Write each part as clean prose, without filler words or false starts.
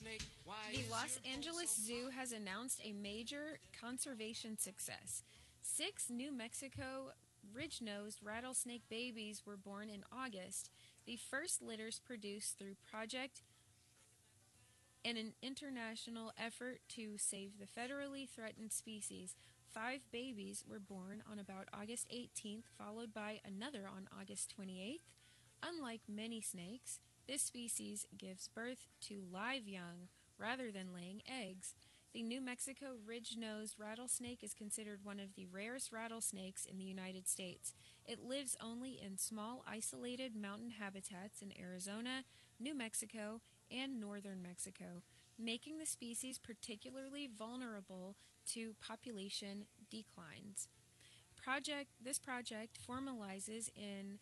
The Los Angeles Zoo has announced a major conservation success. 6 New Mexico ridge-nosed rattlesnake babies were born in August, the first litters produced through Project and an international effort to save the federally threatened species. 5 babies were born on about August 18th, followed by another on August 28th. Unlike many snakes, this species gives birth to live young rather than laying eggs. The New Mexico ridge-nosed rattlesnake is considered one of the rarest rattlesnakes in the United States. It lives only in small, isolated mountain habitats in Arizona, New Mexico, and northern Mexico, making the species particularly vulnerable to population declines. This project formalized in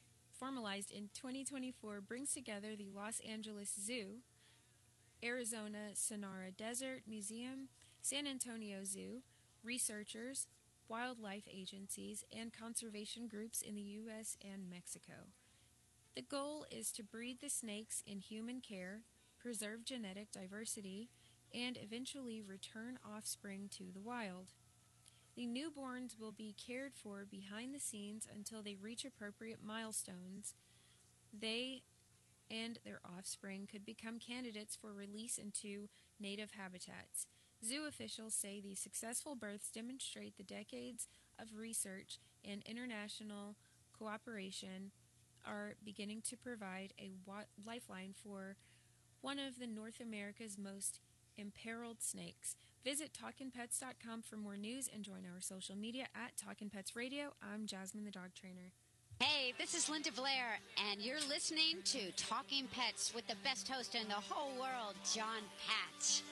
2024 brings together the Los Angeles Zoo, Arizona Sonora Desert Museum, San Antonio Zoo, researchers, wildlife agencies, and conservation groups in the U.S. and Mexico. The goal is to breed the snakes in human care, preserve genetic diversity, and eventually return offspring to the wild. The newborns will be cared for behind the scenes until they reach appropriate milestones. They and their offspring could become candidates for release into native habitats. Zoo officials say these successful births demonstrate the decades of research and international cooperation are beginning to provide a lifeline for one of the North America's most imperiled snakes. Visit TalkinPets.com for more news and join our social media at Talkin' Pets Radio. I'm Jasmine the dog trainer. Hey, this is Linda Blair, and you're listening to Talking Pets with the best host in the whole world, John Patch.